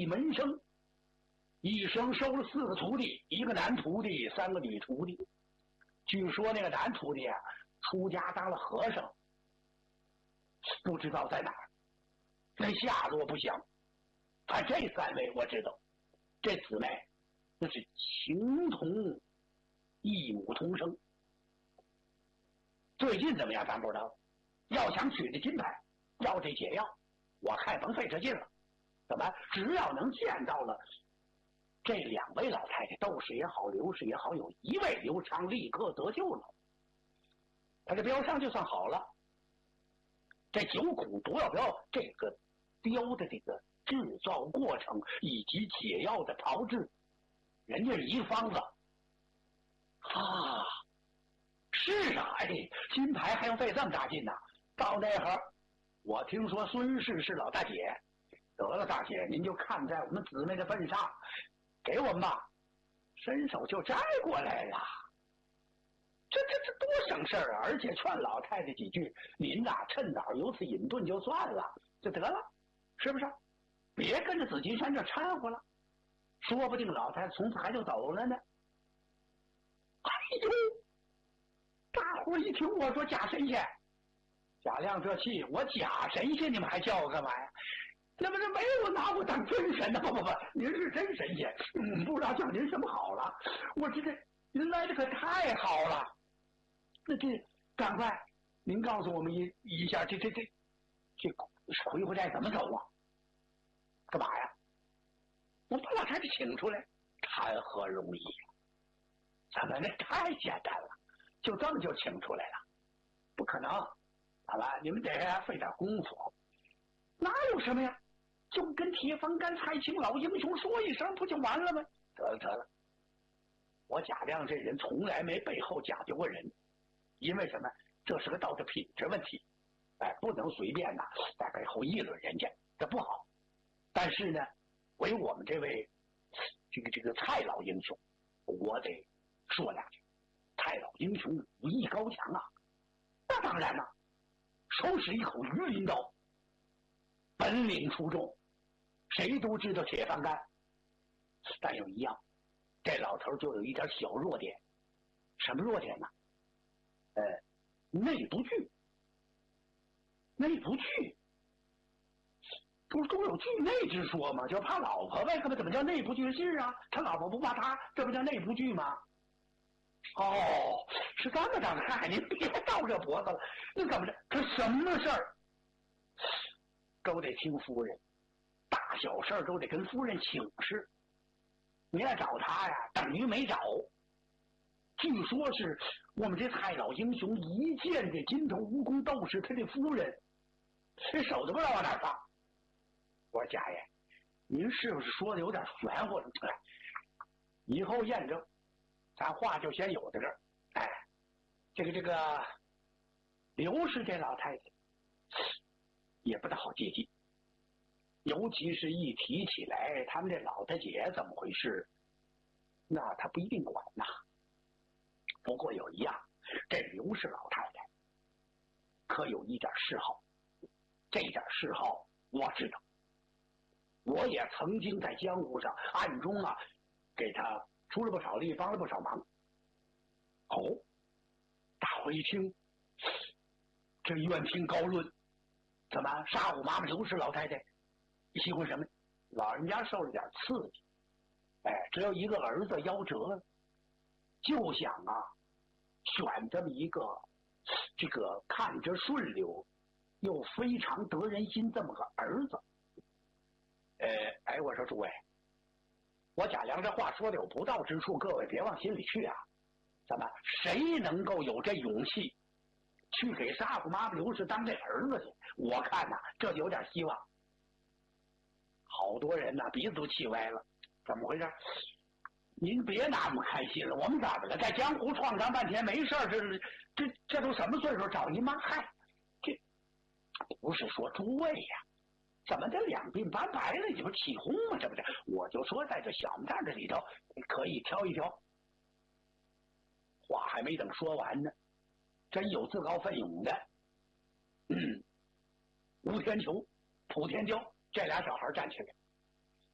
一门生，一生收了4个徒弟，1个男徒弟，3个女徒弟。据说那个男徒弟啊，出家当了和尚，不知道在哪儿，那下落不详。这3位我知道，这姊妹那是情同异母同生。最近怎么样咱不知道，要想取这金牌，要这解药，我看甭费这劲了。怎么只要能见到了这2位老太太，窦氏也好，刘氏也好，有1位刘畅立刻得救了，他这标上就算好了。这9孔不要这个雕的这个制造过程以及解药的炮制，人家是一方子啊。是啊，哎，金牌还要费这么大劲呢。到那会儿，我听说孙氏是老大姐，得了，大姐您就看在我们姊妹的份上，给我们吧，伸手就摘过来了。这多省事儿啊！而且劝老太太几句，您呐趁早由此隐遁就算了，就得了，是不是？别跟着紫金山这掺和了，说不定老太太从此还就走了呢。哎呦！大伙一听我说假神仙，贾亮这气，我假神仙你们还叫我干嘛呀？那不是没有拿我当真神呢？不，您是真神仙，不知道叫您什么好了。我这您来的可太好了。那这赶快您告诉我们一下，这回回寨怎么走啊？干嘛呀？我把老太太请出来，谈何容易呀？咱们那太简单了，就这么就请出来了？不可能，好吧？你们得费点功夫。哪有什么呀？就跟铁房干蔡青老英雄说一声，不就完了吗？得了，我贾亮这人从来没背后讲究过人，因为什么？这是个道德品质问题，哎，不能随便在背后议论人家，这不好。但是呢，为我们这位这个蔡老英雄，我得说两句。蔡老英雄武艺高强啊，那当然了，手使一口云刀，本领出众，谁都知道铁饭干。但有一样，这老头就有一点小弱点。什么弱点呢？内不惧。不是都有惧内之说吗？就怕老婆呗，怎么叫内不惧是啊？他老婆不怕他，这不叫内不惧吗？哦，是这么着的。嗨，您别倒这脖子了。那怎么着？这什么事儿都得听夫人，大小事儿都得跟夫人请示。你要找他呀，等于没找。据说是我们这蔡老英雄一见这金头蜈蚣斗士他这夫人，这手都不知道往哪放。我说贾爷，您是不是说的有点玄乎了？以后验证，咱话就先有在这儿。哎，这个刘氏这老太太也不大好接近，尤其是一提起来他们这老大姐怎么回事，那他不一定管呐。不过有一样，这刘氏老太太可有一点嗜好，这点嗜好我知道，我也曾经在江湖上暗中给他出了不少力，帮了不少忙。哦，大伙一听，这院听高论，怎么沙虎妈妈刘氏老太太喜欢什么？老人家受了点刺激，只有一个儿子夭折了，就想选这么一个这个看着顺溜又非常得人心这么个儿子。我说诸位，我贾良这话说的有不到之处，各位别往心里去啊。怎么谁能够有这勇气去给沙虎妈妈刘氏当这儿子去？我看这就有点希望。好多人鼻子都气歪了，怎么回事？您别那么开心了，我们怎么了？在江湖闯荡半天没事儿，这都什么岁数找您妈？嗨，这不是说诸位呀，怎么这两鬓斑白了，你不起哄吗？这不是，我就说在这小木蛋这里头可以挑一挑。话还没等说完呢，真有自告奋勇的，吴天球、莆田蛟这俩小孩站起来，